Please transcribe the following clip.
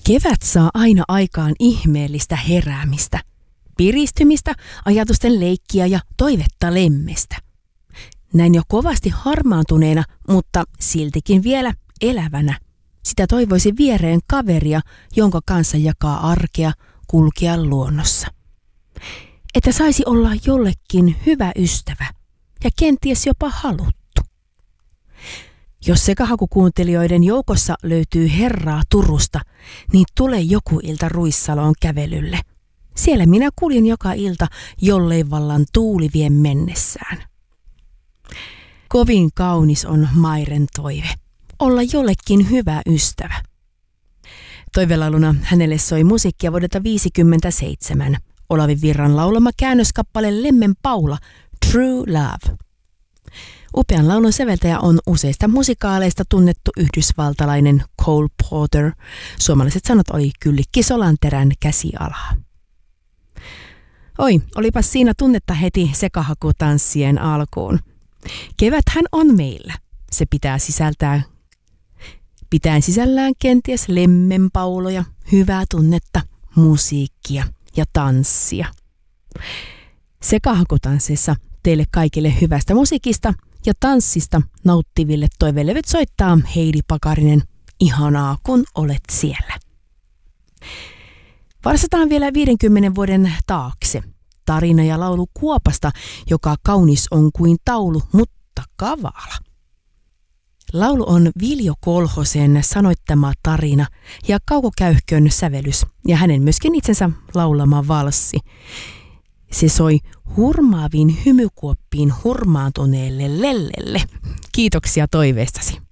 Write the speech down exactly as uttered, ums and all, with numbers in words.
Kevät saa aina aikaan ihmeellistä heräämistä, piristymistä, ajatusten leikkiä ja toivetta lemmestä. Näin jo kovasti harmaantuneena, mutta siltikin vielä elävänä. Sitä toivoisi viereen kaveria, jonka kanssa jakaa arkea, kulkea luonnossa. Että saisi olla jollekin hyvä ystävä ja kenties jopa haluttu. Jos sekahakukuuntelijoiden joukossa löytyy herraa Turusta, niin tule joku ilta Ruissaloon kävelylle. Siellä minä kuljen joka ilta, jollei vallan tuuli vie mennessään. Kovin kaunis on Mairen toive, olla jollekin hyvä ystävä. Toivelauluna hänelle soi musiikkia vuodelta viisikymmentäseitsemän. Olavi Virran laulama käännöskappale Lemmen Paula, True Love. Upean laulun säveltäjä on useista musikaaleista tunnettu yhdysvaltalainen Cole Porter. Suomalaiset sanat oli Kyllikki Solanterän käsialaa. Oi, olipas siinä tunnetta heti sekahakutanssien alkuun. Keväthän on meillä. Se pitää sisältää, pitää sisällään kenties lemmenpauloja, hyvää tunnetta, musiikkia ja tanssia. Sekahakutansseissa teille kaikille hyvästä musiikista ja tanssista nauttiville toivelevyt soittaa Heidi Pakarinen. Ihanaa, kun olet siellä. Varsataan vielä viidenkymmenen vuoden taakse. Tarina ja laulu Kuopasta, joka kaunis on kuin taulu, mutta kavala. Laulu on Viljo Kolhosen sanoittama tarina ja Kauko Käyhkön sävelys ja hänen myöskin itsensä laulama valssi. Se soi hurmaaviin hymykuoppiin hurmaantuneelle lellelle. Kiitoksia toiveestasi.